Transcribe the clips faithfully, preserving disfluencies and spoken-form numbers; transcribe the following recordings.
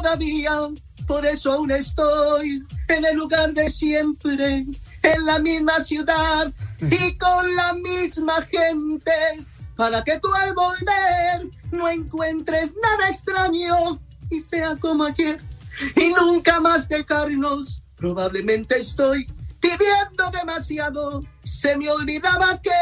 todavía, por eso aún estoy en el lugar de siempre, en la misma ciudad y con la misma gente, para que tú al volver no encuentres nada extraño y sea como ayer y nunca más dejarnos. Probablemente estoy pidiendo demasiado, se me olvidaba que,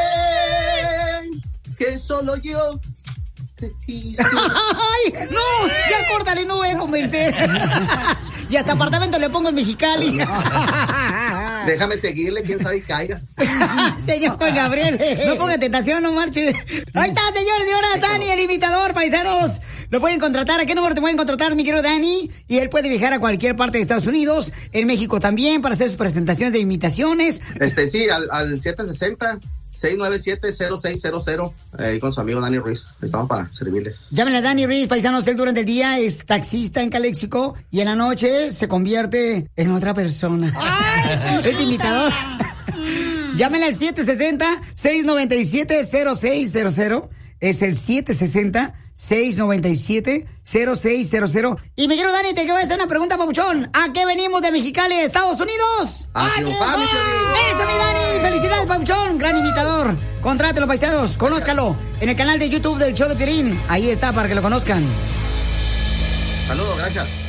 que solo yo te quise. ¡Ay! ¡No! Ya córtale, no voy a convencer. Y hasta apartamento le pongo en Mexicali. Déjame seguirle, quién sabe y caigas. Señor Juan Gabriel, no ponga tentación, no marche. Ahí está, señores y señoras, Dani, el imitador, paisanos. Lo pueden contratar. ¿A qué número te pueden contratar, mi querido Dani? Y él puede viajar a cualquier parte de Estados Unidos, en México también, para hacer sus presentaciones de imitaciones. Este, sí, al, al siete sesenta, seis nueve siete, cero seis cero cero, ahí con su amigo Dani Ruiz. Estamos para servirles. Llámenle a Dani Ruiz, paisanos. Él durante el día es taxista en Caléxico y en la noche se convierte en otra persona. ¡Ay, es imitador. Llámenle al siete sesenta, seis noventa y siete, cero seis cero cero. Es el siete sesenta, seis noventa y siete, cero seis cero cero. Y me quiero, Dani, te quiero hacer una pregunta, papuchón. ¿A qué venimos de Mexicali, Estados Unidos? ¡A triunfar, mi querido! ¡Eso, mi Dani! ¡Felicidades, papuchón! Gran imitador. Contrátelo, paisanos. Conózcalo en el canal de YouTube del Show de Piolín. Ahí está, para que lo conozcan. Saludos, gracias.